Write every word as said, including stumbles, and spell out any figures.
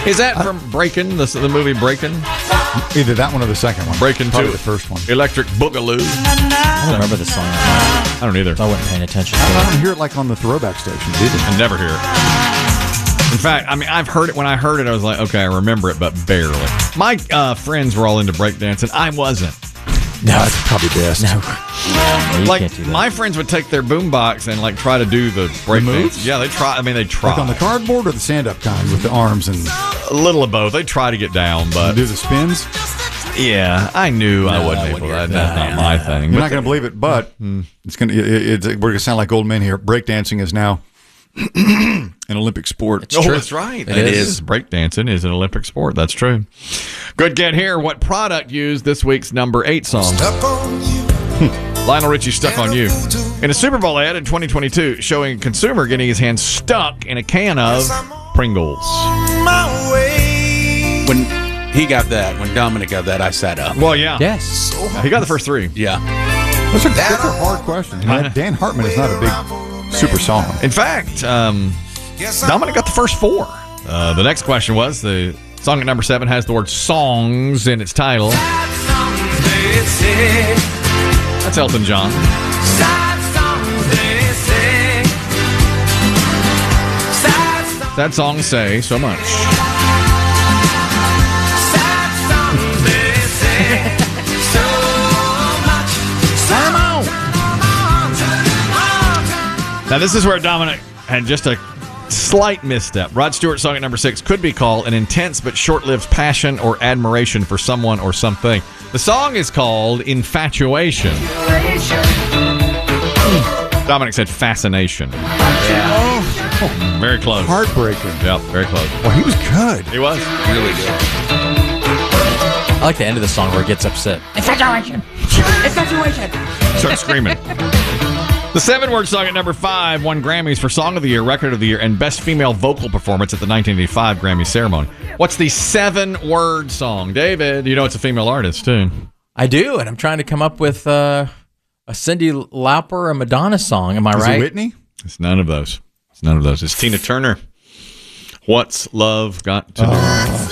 Is that from Breakin', the, the movie Breakin'? Either that one or the second one. Breakin' Probably two. the first one. Electric Boogaloo. I don't remember the song. I don't either. I wasn't paying attention I to it. don't hear it like on the throwback stations either. I never hear it. In fact, I mean, I've heard it. When I heard it, I was like, okay, I remember it, but barely. My uh, friends were all into breakdancing. I wasn't. No, that's probably best. No. No, you Like, can't do that. my friends would take their boombox and, like, try to do the break moves? dance. Yeah, they try. I mean, they try. Like on the cardboard or the stand-up kind with the arms and A little of both. They try to get down, but do the spins? yeah, I knew I No, wasn't I able to. wouldn't. That's Nah, not my thing. You're But not going to believe it, but it's going to. It, it, we're going to sound like old men here. Breakdancing is now an Olympic sport. oh, true. that's right. It It is. is. Breakdancing is an Olympic sport. That's true. Good get here. What product used this week's number eight song? Lionel Richie, Stuck on You. In a Super Bowl ad in twenty twenty-two, showing a consumer getting his hand stuck in a can of Pringles. When he got that, when Dominic got that, I sat up. Well, yeah. Yes. He got the first three. Yeah. That's a, that's a hard question. And Dan Hartman is not a big super song. In fact, um, Dominic got the first four. Uh, the next question was, the song at number seven has the word songs in its title. That's Elton John. That song say so much. Now, this is where Dominic had just a slight misstep. Rod Stewart's song at number six could be called an intense but short-lived passion or admiration for someone or something. The song is called Infatuation. Dominic said fascination. Oh, Very close. heartbreaking. Yep, very close. Well, he was good. He was. Really good. I like the end of the song where it gets upset. Infatuation. Infatuation. Start screaming. The seven-word song at number five won Grammys for Song of the Year, Record of the Year, and Best Female Vocal Performance at the nineteen eighty-five Grammy ceremony. What's the seven-word song? David, you know it's a female artist, too. I do, and I'm trying to come up with uh, a Cyndi Lauper, a Madonna song. Am I Is right? it Whitney? It's none of those. It's none of those. It's Tina Turner. What's Love Got to Do?